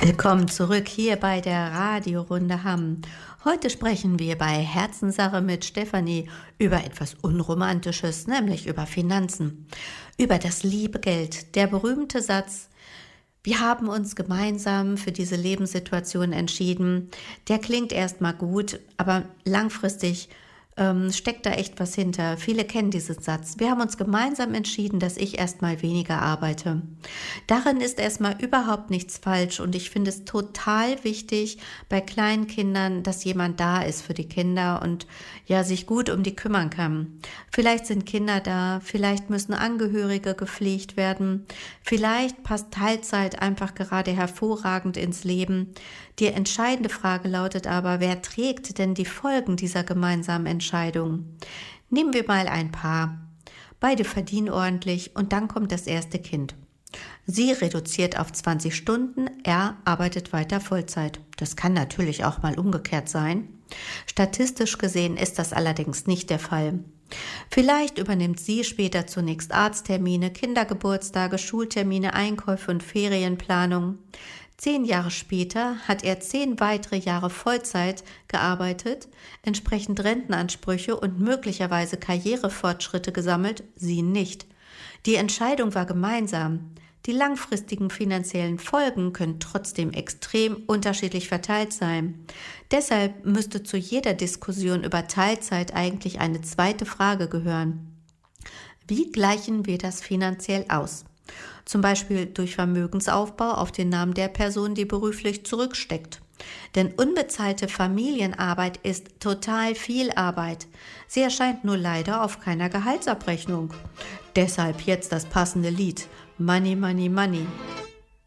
Willkommen zurück hier bei der Radiorunde Hamm. Heute sprechen wir bei Herzenssache mit Stefanie über etwas Unromantisches, nämlich über Finanzen, über das liebe Geld. Der berühmte Satz: Wir haben uns gemeinsam für diese Lebenssituation entschieden. Der klingt erstmal gut, aber langfristig steckt da echt was hinter. Viele kennen diesen Satz. Wir haben uns gemeinsam entschieden, dass ich erstmal weniger arbeite. Darin ist erstmal überhaupt nichts falsch und ich finde es total wichtig bei kleinen Kindern, dass jemand da ist für die Kinder und ja, sich gut um die kümmern kann. Vielleicht sind Kinder da, vielleicht müssen Angehörige gepflegt werden, vielleicht passt Teilzeit einfach gerade hervorragend ins Leben. Die entscheidende Frage lautet aber: Wer trägt denn die Folgen dieser gemeinsamen Entscheidung? Nehmen wir mal ein Paar. Beide verdienen ordentlich und dann kommt das erste Kind. Sie reduziert auf 20 Stunden, er arbeitet weiter Vollzeit. Das kann natürlich auch mal umgekehrt sein. Statistisch gesehen ist das allerdings nicht der Fall. Vielleicht übernimmt sie später zunächst Arzttermine, Kindergeburtstage, Schultermine, Einkäufe und Ferienplanung. 10 Jahre später hat er 10 weitere Jahre Vollzeit gearbeitet, entsprechend Rentenansprüche und möglicherweise Karrierefortschritte gesammelt, sie nicht. Die Entscheidung war gemeinsam. Die langfristigen finanziellen Folgen können trotzdem extrem unterschiedlich verteilt sein. Deshalb müsste zu jeder Diskussion über Teilzeit eigentlich eine zweite Frage gehören: Wie gleichen wir das finanziell aus? Zum Beispiel durch Vermögensaufbau auf den Namen der Person, die beruflich zurücksteckt. Denn unbezahlte Familienarbeit ist total viel Arbeit. Sie erscheint nur leider auf keiner Gehaltsabrechnung. Deshalb jetzt das passende Lied: Money, Money, Money.